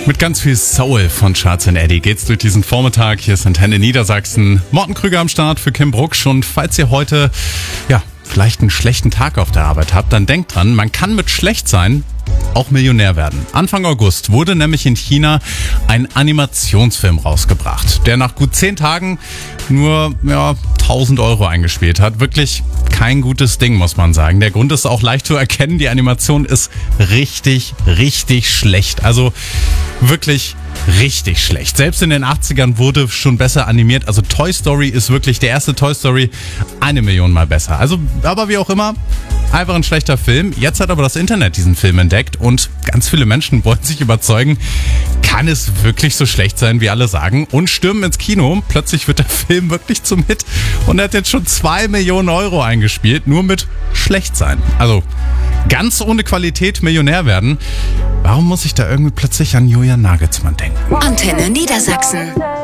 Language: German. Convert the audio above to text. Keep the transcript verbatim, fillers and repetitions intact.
Mit ganz viel Soul von Charts and Eddie geht's durch diesen Vormittag. Hier ist Antenne Niedersachsen. Morten Krüger am Start für Kim Brucksch. Und falls ihr heute, ja, vielleicht einen schlechten Tag auf der Arbeit habt, dann denkt dran, man kann mit schlecht sein auch Millionär werden. Anfang August wurde nämlich in China ein Animationsfilm rausgebracht, der nach gut zehn Tagen nur ja, tausend Euro eingespielt hat. Wirklich kein gutes Ding, muss man sagen. Der Grund ist auch leicht zu erkennen. Die Animation ist richtig, richtig schlecht. Also wirklich richtig schlecht. Selbst in den achtzigern wurde schon besser animiert. Also Toy Story ist wirklich der erste Toy Story eine Million Mal besser. Also, aber wie auch immer, einfach ein schlechter Film. Jetzt hat aber das Internet diesen Film entdeckt und ganz viele Menschen wollen sich überzeugen, kann es wirklich so schlecht sein, wie alle sagen, und stürmen ins Kino. Plötzlich wird der Film wirklich zum Hit und er hat jetzt schon zwei Millionen Euro eingespielt, nur mit schlecht sein. Also ganz ohne Qualität Millionär werden. Warum muss ich da irgendwie plötzlich an Julian Nagelsmann denken? Antenne Niedersachsen.